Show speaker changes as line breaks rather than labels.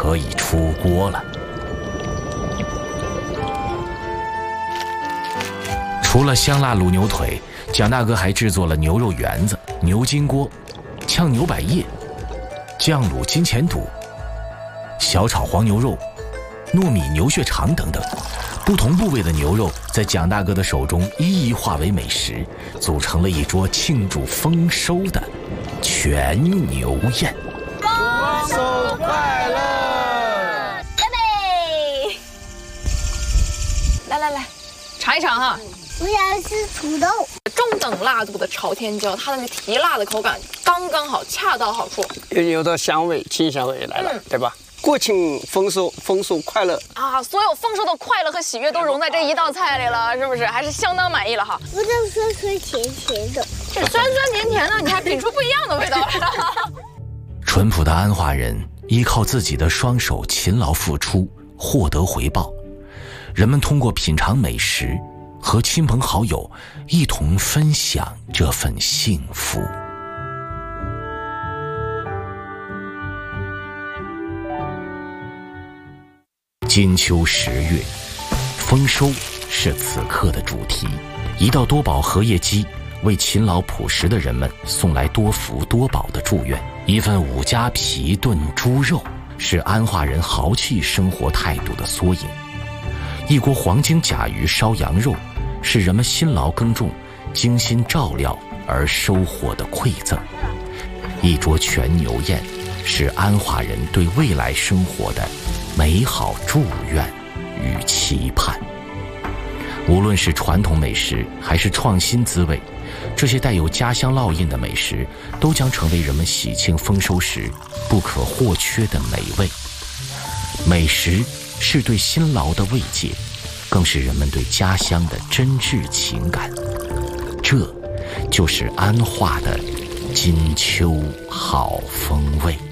可以出锅了。除了香辣卤牛腿，蒋大哥还制作了牛肉圆子、牛筋锅、炝牛百叶、酱卤金钱肚、小炒黄牛肉、糯米牛血肠等等。不同部位的牛肉在蒋大哥的手中一一化为美食，组成了一桌庆祝丰收的全牛宴。
丰收快乐！
干杯！来，尝一尝哈。
我想吃土豆。
中等辣度的炒天椒，它的那提辣的口感刚刚好，恰到好处。
有的香味，清香味来了，对吧？国庆丰收快乐
啊！所有丰收的快乐和喜悦都融在这一道菜里了，是不是？还是相当满意了哈。
不是酸酸甜甜的，
这酸酸甜甜的，你还品出不一样的味道来。
淳朴的安化人依靠自己的双手勤劳付出，获得回报。人们通过品尝美食，和亲朋好友一同分享这份幸福。金秋10月，丰收是此刻的主题。一道多宝荷叶鸡为勤劳朴实的人们送来多福多宝的祝愿。一份5家皮炖猪肉是安化人豪气生活态度的缩影。一锅黄金甲鱼烧羊肉是人们辛劳耕种、精心照料而收获的馈赠。一桌全牛宴是安化人对未来生活的美好祝愿与期盼。无论是传统美食还是创新滋味，这些带有家乡烙印的美食都将成为人们喜庆丰收时不可或缺的美味。美食是对辛劳的慰藉，更是人们对家乡的真挚情感。这就是安化的金秋好风味。